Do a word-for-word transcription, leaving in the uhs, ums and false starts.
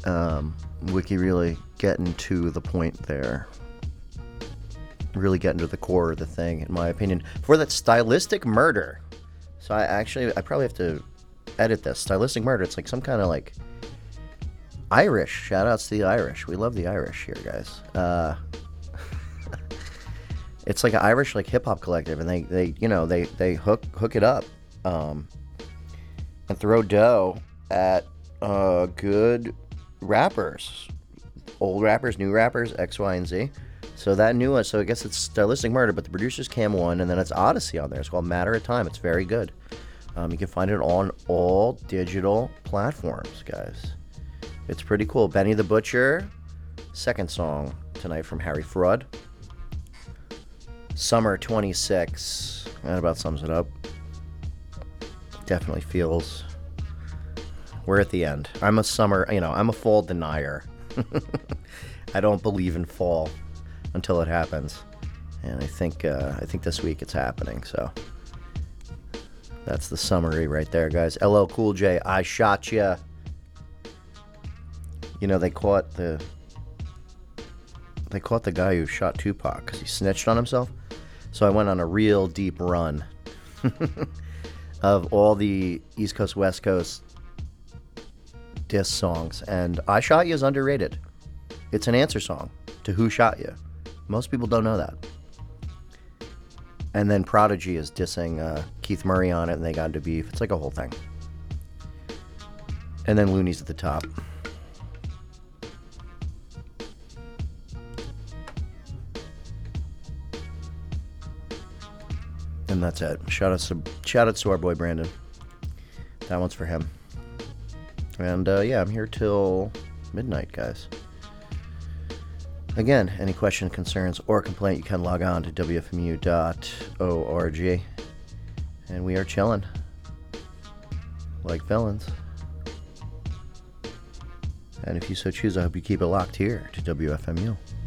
Um, Wiki really getting to the point there. Really getting to the core of the thing, in my opinion, for that stylistic murder. So I actually, I probably have to edit this. Stylistic murder, it's like some kind of like Irish. Shout outs to the Irish. We love the Irish here, guys. Uh, it's like an Irish like hip hop collective, and they, they you know, they, they hook hook it up um, and throw dough at uh, good rappers. Old rappers, new rappers, X, Y, and Z. So that new one, so I guess it's Stylistic Murder, but the producer's Cam one, and then it's Odyssey on there. It's called Matter of Time. It's very good. Um, you can find it on all digital platforms, guys. It's pretty cool. Benny the Butcher, second song tonight from Harry Fraud. Summer twenty-six. That about sums it up. Definitely feels. We're at the end. I'm a summer, you know, I'm a fall denier. I don't believe in fall until it happens, and I think uh, I think this week it's happening. So that's the summary right there, guys. L L Cool J, I shot ya. You know, they caught the they caught the guy who shot Tupac because he snitched on himself. So I went on a real deep run of all the East Coast, West Coast diss songs, and I Shot Ya is underrated. It's an answer song to Who Shot Ya. Most people don't know that. And then Prodigy is dissing uh, Keith Murray on it, and they got into beef. It's like a whole thing. And then Looney's at the top. And that's it. Shout out to, shout out to our boy Brandon. That one's for him. And uh, yeah, I'm here till midnight, guys. Again, any question, concerns, or complaint, you can log on to W F M U dot org. And we are chilling. Like villains. And if you so choose, I hope you keep it locked here to W F M U.